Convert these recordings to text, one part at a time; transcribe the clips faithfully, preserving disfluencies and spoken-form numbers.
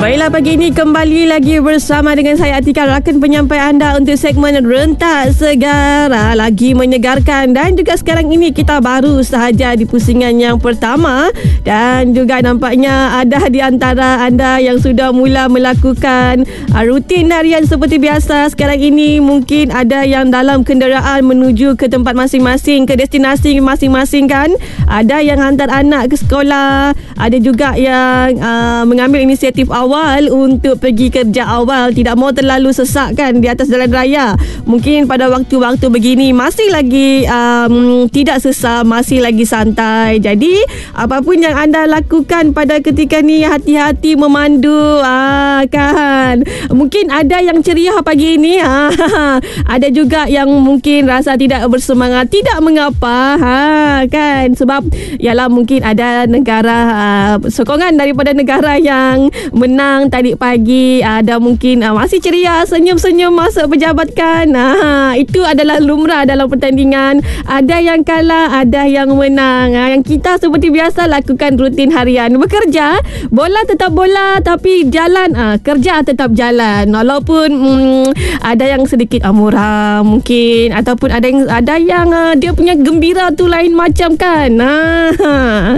Baiklah, pagi ini kembali lagi bersama dengan saya Atika, rakan penyampai anda untuk segmen Rentak Segara, lagi menyegarkan. Dan juga sekarang ini kita baru sahaja di pusingan yang pertama, dan juga nampaknya ada di antara anda yang sudah mula melakukan uh, rutin harian seperti biasa. Sekarang ini mungkin ada yang dalam kenderaan menuju ke tempat masing-masing, ke destinasi masing-masing kan. Ada yang hantar anak ke sekolah, ada juga yang uh, mengambil inisiatif awal untuk pergi kerja awal, tidak mau terlalu sesak kan di atas jalan raya. Mungkin pada waktu-waktu begini masih lagi um, tidak sesak, masih lagi santai. Jadi apapun yang anda lakukan pada ketika ni, hati-hati memandu, ah, kan. Mungkin ada yang ceria pagi ini, ah, ada juga yang mungkin rasa tidak bersemangat. Tidak mengapa, ha, kan, sebab ialah mungkin ada negara uh, sokongan daripada negara yang menang tadi pagi. Ada mungkin uh, masih ceria, senyum-senyum masuk pejabat kan. Uh, itu adalah lumrah dalam pertandingan. Ada yang kalah, ada yang menang. Uh, yang kita seperti biasa lakukan rutin harian. Bekerja, bola tetap bola, tapi jalan, uh, kerja tetap jalan. Walaupun um, ada yang sedikit uh, muram mungkin, ataupun ada yang ada yang uh, dia punya gembira tu lain macam kan. Uh.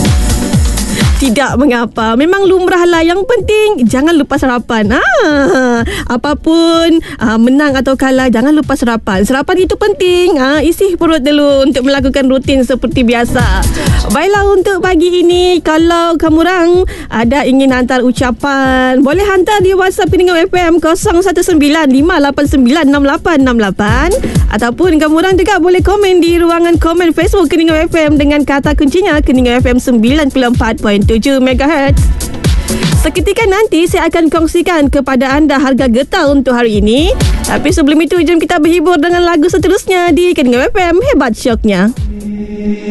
Tidak mengapa, memang lumrah lah. Yang penting jangan lupa sarapan. Ah, apapun ah, menang atau kalah, jangan lupa sarapan. Sarapan itu penting. Ah, isi perut dulu untuk melakukan rutin seperti biasa. Baiklah, untuk pagi ini, kalau kamu orang ada ingin hantar ucapan, boleh hantar di WhatsApp Peningau F M kosong satu sembilan lima lapan sembilan enam lapan enam lapan, ataupun kamu orang juga boleh komen di ruangan komen Facebook Peningau F M dengan kata kuncinya Peningau F M sembilan puluh empat perpuluhan tujuh megahertz. Seketika nanti saya akan kongsikan kepada anda harga getah untuk hari ini. Tapi sebelum itu, jom kita berhibur dengan lagu seterusnya di Peningau F M. Hebat syoknya.